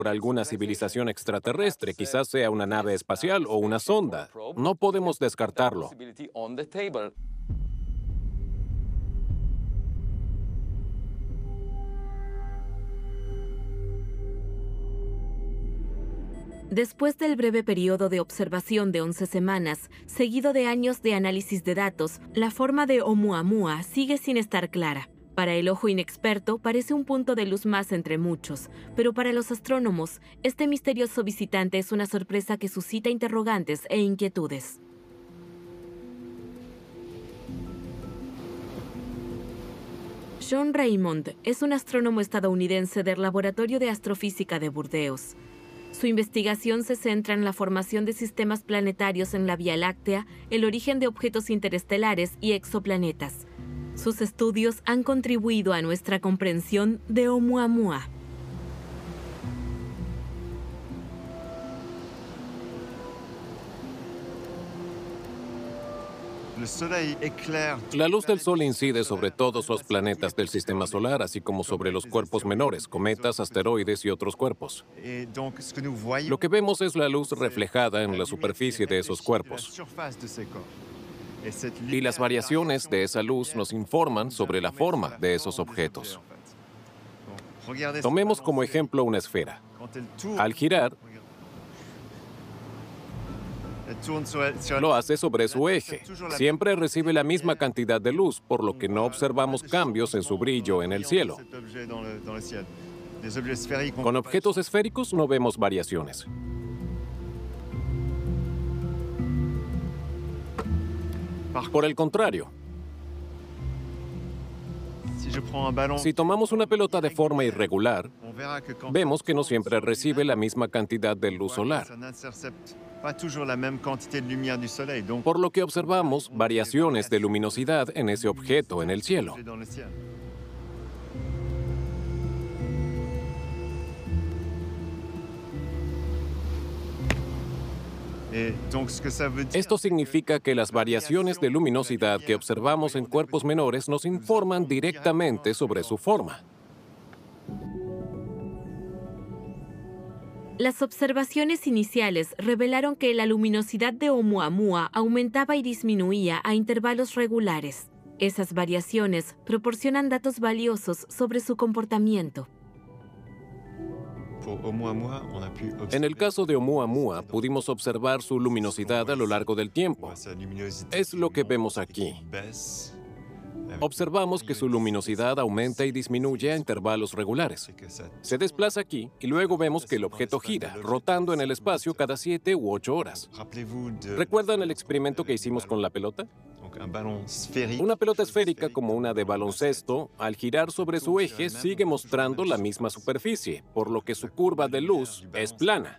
por alguna civilización extraterrestre, quizás sea una nave espacial o una sonda. No podemos descartarlo. Después del breve periodo de observación de 11 semanas, seguido de años de análisis de datos, la forma de Oumuamua sigue sin estar clara. Para el ojo inexperto parece un punto de luz más entre muchos, pero para los astrónomos, este misterioso visitante es una sorpresa que suscita interrogantes e inquietudes. John Raymond es un astrónomo estadounidense del Laboratorio de Astrofísica de Burdeos. Su investigación se centra en la formación de sistemas planetarios en la Vía Láctea, el origen de objetos interestelares y exoplanetas. Sus estudios han contribuido a nuestra comprensión de Oumuamua. La luz del Sol incide sobre todos los planetas del Sistema Solar, así como sobre los cuerpos menores, cometas, asteroides y otros cuerpos. Lo que vemos es la luz reflejada en la superficie de esos cuerpos. Y las variaciones de esa luz nos informan sobre la forma de esos objetos. Tomemos como ejemplo una esfera. Al girar, lo hace sobre su eje. Siempre recibe la misma cantidad de luz, por lo que no observamos cambios en su brillo en el cielo. Con objetos esféricos no vemos variaciones. Por el contrario, si tomamos una pelota de forma irregular, vemos que no siempre recibe la misma cantidad de luz solar. Por lo que observamos variaciones de luminosidad en ese objeto en el cielo. Esto significa que las variaciones de luminosidad que observamos en cuerpos menores nos informan directamente sobre su forma. Las observaciones iniciales revelaron que la luminosidad de Oumuamua aumentaba y disminuía a intervalos regulares. Esas variaciones proporcionan datos valiosos sobre su comportamiento. En el caso de Oumuamua, pudimos observar su luminosidad a lo largo del tiempo. Es lo que vemos aquí. Observamos que su luminosidad aumenta y disminuye a intervalos regulares. Se desplaza aquí y luego vemos que el objeto gira, rotando en el espacio cada 7 u 8 horas. ¿Recuerdan el experimento que hicimos con la pelota? Una pelota esférica como una de baloncesto, al girar sobre su eje, sigue mostrando la misma superficie, por lo que su curva de luz es plana.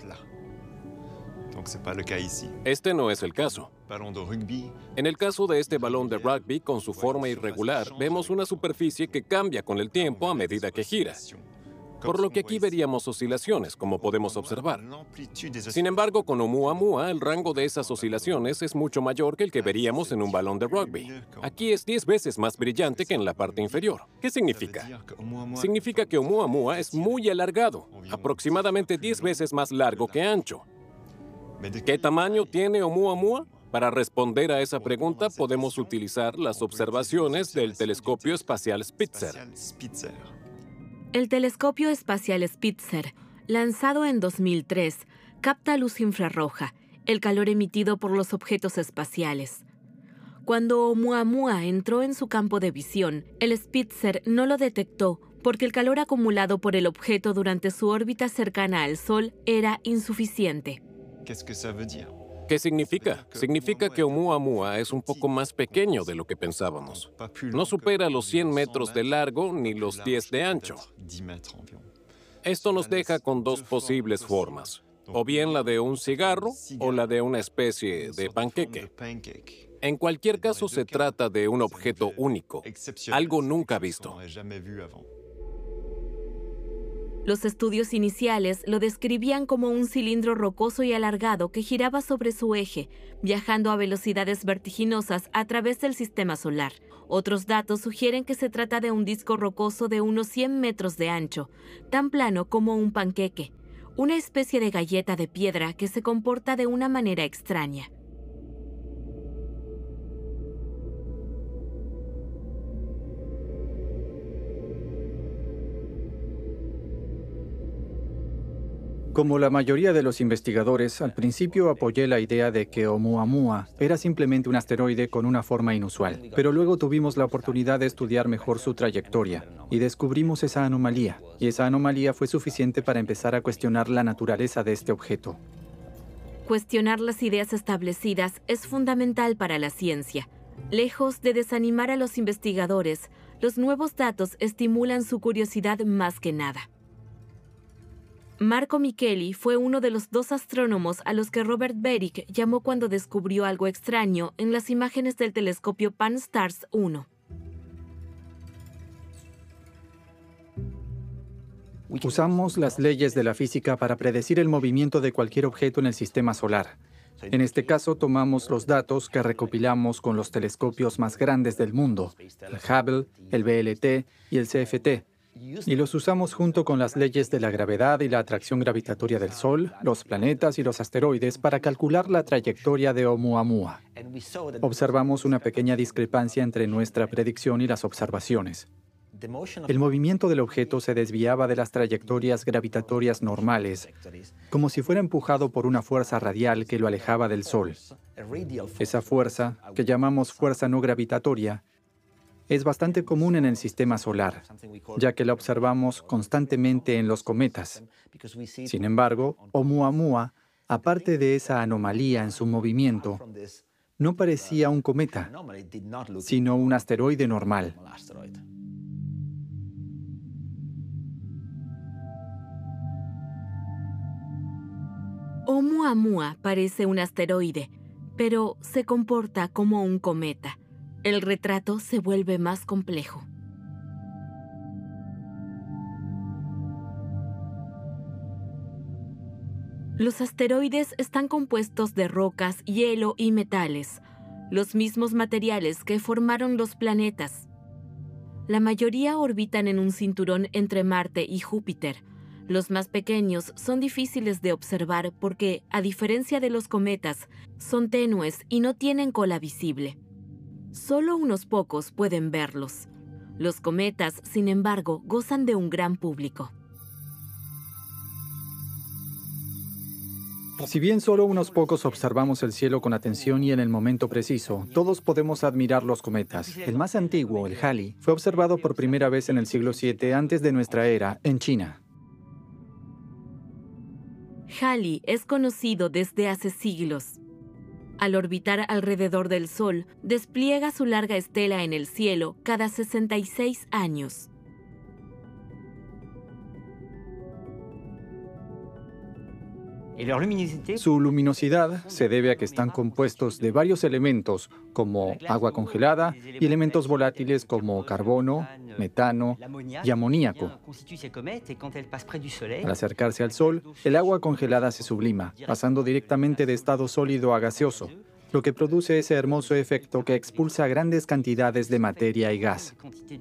Este no es el caso. En el caso de este balón de rugby, con su forma irregular, vemos una superficie que cambia con el tiempo a medida que gira. Por lo que aquí veríamos oscilaciones, como podemos observar. Sin embargo, con Oumuamua, el rango de esas oscilaciones es mucho mayor que el que veríamos en un balón de rugby. Aquí es 10 veces más brillante que en la parte inferior. ¿Qué significa? Significa que Oumuamua es muy alargado, aproximadamente 10 veces más largo que ancho. ¿Qué tamaño tiene Oumuamua? Para responder a esa pregunta, podemos utilizar las observaciones del telescopio espacial Spitzer. El telescopio espacial Spitzer, lanzado en 2003, capta luz infrarroja, el calor emitido por los objetos espaciales. Cuando Oumuamua entró en su campo de visión, el Spitzer no lo detectó porque el calor acumulado por el objeto durante su órbita cercana al Sol era insuficiente. ¿Qué significa? Significa que Oumuamua es un poco más pequeño de lo que pensábamos. No supera los 100 metros de largo ni los 10 de ancho. Esto nos deja con dos posibles formas, o bien la de un cigarro o la de una especie de panqueque. En cualquier caso, se trata de un objeto único, algo nunca visto. Los estudios iniciales lo describían como un cilindro rocoso y alargado que giraba sobre su eje, viajando a velocidades vertiginosas a través del sistema solar. Otros datos sugieren que se trata de un disco rocoso de unos 100 metros de ancho, tan plano como un panqueque, una especie de galleta de piedra que se comporta de una manera extraña. Como la mayoría de los investigadores, al principio apoyé la idea de que Oumuamua era simplemente un asteroide con una forma inusual, pero luego tuvimos la oportunidad de estudiar mejor su trayectoria y descubrimos esa anomalía, y esa anomalía fue suficiente para empezar a cuestionar la naturaleza de este objeto. Cuestionar las ideas establecidas es fundamental para la ciencia. Lejos de desanimar a los investigadores, los nuevos datos estimulan su curiosidad más que nada. Marco Micheli fue uno de los 2 astrónomos a los que Robert Berik llamó cuando descubrió algo extraño en las imágenes del telescopio Pan-STARRS 1. Usamos las leyes de la física para predecir el movimiento de cualquier objeto en el sistema solar. En este caso, tomamos los datos que recopilamos con los telescopios más grandes del mundo, el Hubble, el VLT y el CFT, y los usamos junto con las leyes de la gravedad y la atracción gravitatoria del Sol, los planetas y los asteroides para calcular la trayectoria de Oumuamua. Observamos una pequeña discrepancia entre nuestra predicción y las observaciones. El movimiento del objeto se desviaba de las trayectorias gravitatorias normales, como si fuera empujado por una fuerza radial que lo alejaba del Sol. Esa fuerza, que llamamos fuerza no gravitatoria, es bastante común en el sistema solar, ya que la observamos constantemente en los cometas. Sin embargo, Oumuamua, aparte de esa anomalía en su movimiento, no parecía un cometa, sino un asteroide normal. Oumuamua parece un asteroide, pero se comporta como un cometa. El retrato se vuelve más complejo. Los asteroides están compuestos de rocas, hielo y metales, los mismos materiales que formaron los planetas. La mayoría orbitan en un cinturón entre Marte y Júpiter. Los más pequeños son difíciles de observar porque, a diferencia de los cometas, son tenues y no tienen cola visible. Solo unos pocos pueden verlos. Los cometas, sin embargo, gozan de un gran público. Si bien solo unos pocos observamos el cielo con atención y en el momento preciso, todos podemos admirar los cometas. El más antiguo, el Halley, fue observado por primera vez en el siglo VII antes de nuestra era, en China. Halley es conocido desde hace siglos. Al orbitar alrededor del Sol, despliega su larga estela en el cielo cada 66 años. Su luminosidad se debe a que están compuestos de varios elementos, como agua congelada, y elementos volátiles como carbono, metano y amoníaco. Al acercarse al Sol, el agua congelada se sublima, pasando directamente de estado sólido a gaseoso, lo que produce ese hermoso efecto que expulsa grandes cantidades de materia y gas.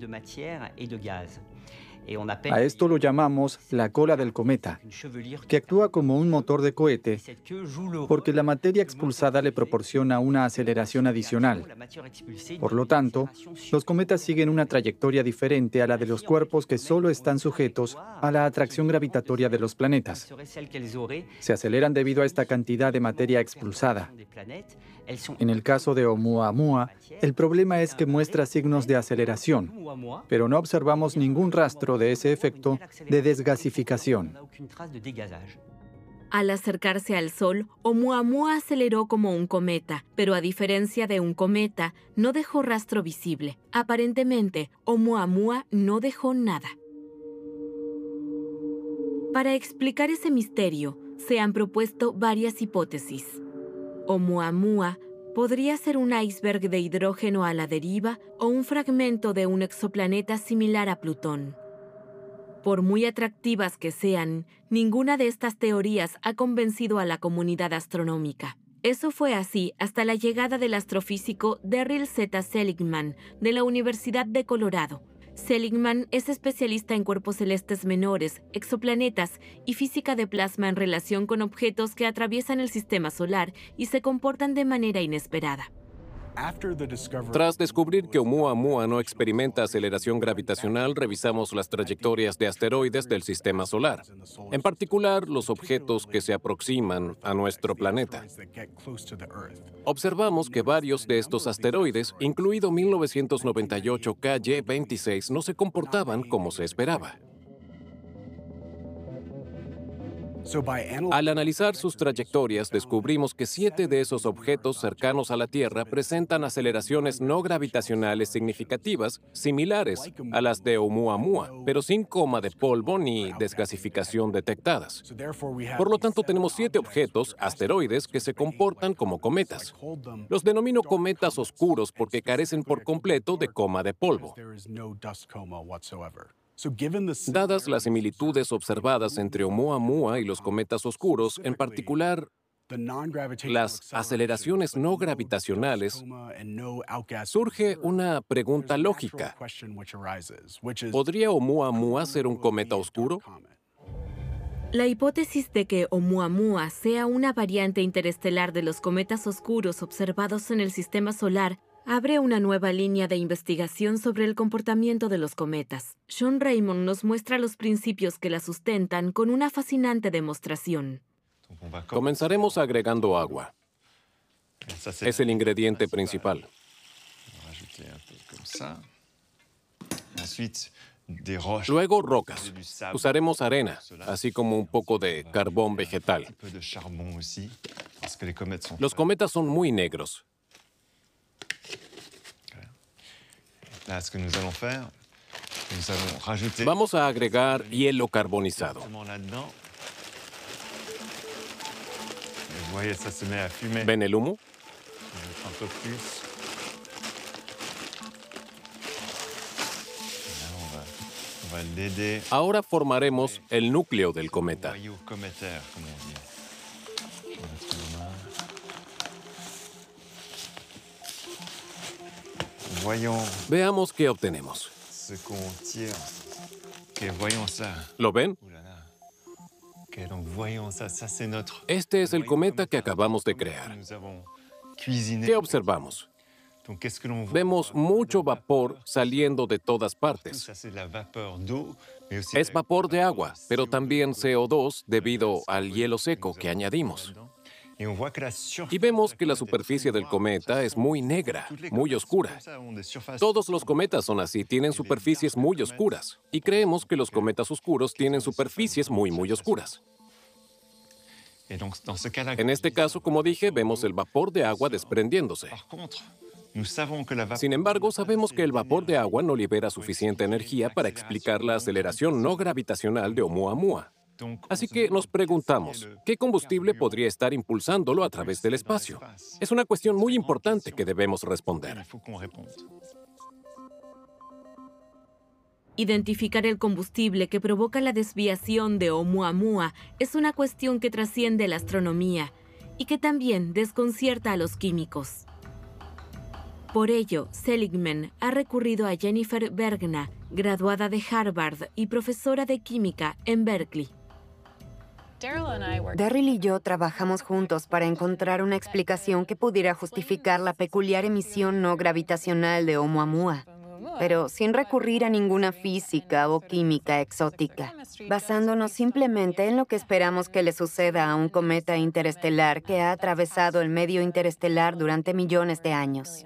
A esto lo llamamos la cola del cometa, que actúa como un motor de cohete porque la materia expulsada le proporciona una aceleración adicional. Por lo tanto, los cometas siguen una trayectoria diferente a la de los cuerpos que solo están sujetos a la atracción gravitatoria de los planetas. Se aceleran debido a esta cantidad de materia expulsada. En el caso de Oumuamua, el problema es que muestra signos de aceleración, pero no observamos ningún rastro de ese efecto de desgasificación. Al acercarse al Sol, Oumuamua aceleró como un cometa, pero a diferencia de un cometa, no dejó rastro visible. Aparentemente, Oumuamua no dejó nada. Para explicar ese misterio, se han propuesto varias hipótesis. Oumuamua podría ser un iceberg de hidrógeno a la deriva o un fragmento de un exoplaneta similar a Plutón. Por muy atractivas que sean, ninguna de estas teorías ha convencido a la comunidad astronómica. Eso fue así hasta la llegada del astrofísico Darryl Z. Seligman, de la Universidad de Colorado. Seligman es especialista en cuerpos celestes menores, exoplanetas y física de plasma en relación con objetos que atraviesan el sistema solar y se comportan de manera inesperada. Tras descubrir que Oumuamua no experimenta aceleración gravitacional, revisamos las trayectorias de asteroides del sistema solar, en particular los objetos que se aproximan a nuestro planeta. Observamos que varios de estos asteroides, incluido 1998 KY-26, no se comportaban como se esperaba. Al analizar sus trayectorias, descubrimos que 7 de esos objetos cercanos a la Tierra presentan aceleraciones no gravitacionales significativas similares a las de Oumuamua, pero sin coma de polvo ni desgasificación detectadas. Por lo tanto, tenemos 7 objetos, asteroides, que se comportan como cometas. Los denomino cometas oscuros porque carecen por completo de coma de polvo. Dadas las similitudes observadas entre Oumuamua y los cometas oscuros, en particular las aceleraciones no gravitacionales, surge una pregunta lógica. ¿Podría Oumuamua ser un cometa oscuro? La hipótesis de que Oumuamua sea una variante interestelar de los cometas oscuros observados en el sistema solar abre una nueva línea de investigación sobre el comportamiento de los cometas. Sean Raymond nos muestra los principios que la sustentan con una fascinante demostración. Comenzaremos agregando agua. Es el ingrediente principal. Luego rocas. Usaremos arena, así como un poco de carbón vegetal. Los cometas son muy negros. Vamos a agregar hielo carbonizado. ¿Ven el humo? Ahora formaremos el núcleo del cometa. Veamos qué obtenemos. ¿Lo ven? Este es el cometa que acabamos de crear. ¿Qué observamos? Vemos mucho vapor saliendo de todas partes. Es vapor de agua, pero también CO2 debido al hielo seco que añadimos. Y vemos que la superficie del cometa es muy negra, muy oscura. Todos los cometas son así, tienen superficies muy oscuras. Y creemos que los cometas oscuros tienen superficies muy, muy oscuras. En este caso, como dije, vemos el vapor de agua desprendiéndose. Sin embargo, sabemos que el vapor de agua no libera suficiente energía para explicar la aceleración no gravitacional de Oumuamua. Así que nos preguntamos, ¿qué combustible podría estar impulsándolo a través del espacio? Es una cuestión muy importante que debemos responder. Identificar el combustible que provoca la desviación de Oumuamua es una cuestión que trasciende la astronomía y que también desconcierta a los químicos. Por ello, Seligman ha recurrido a Jennifer Bergna, graduada de Harvard y profesora de química en Berkeley. Darryl y yo trabajamos juntos para encontrar una explicación que pudiera justificar la peculiar emisión no gravitacional de Oumuamua, pero sin recurrir a ninguna física o química exótica, basándonos simplemente en lo que esperamos que le suceda a un cometa interestelar que ha atravesado el medio interestelar durante millones de años.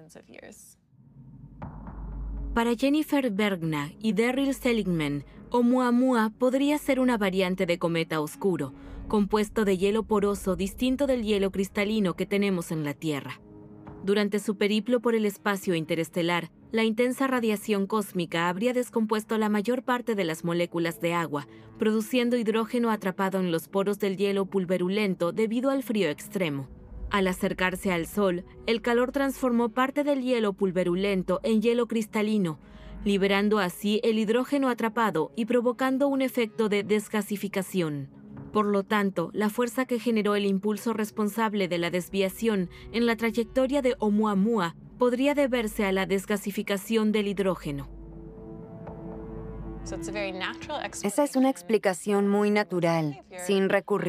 Para Jennifer Bergna y Darryl Seligman, Oumuamua podría ser una variante de cometa oscuro, compuesto de hielo poroso distinto del hielo cristalino que tenemos en la Tierra. Durante su periplo por el espacio interestelar, la intensa radiación cósmica habría descompuesto la mayor parte de las moléculas de agua, produciendo hidrógeno atrapado en los poros del hielo pulverulento debido al frío extremo. Al acercarse al Sol, el calor transformó parte del hielo pulverulento en hielo cristalino, liberando así el hidrógeno atrapado y provocando un efecto de desgasificación. Por lo tanto, la fuerza que generó el impulso responsable de la desviación en la trayectoria de Oumuamua podría deberse a la desgasificación del hidrógeno. Esa es una explicación muy natural, sin recurrir